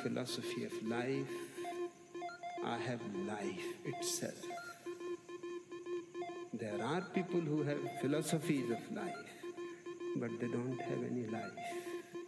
philosophy of life. I have life itself. There are people who have philosophies of life, but they don't have any life.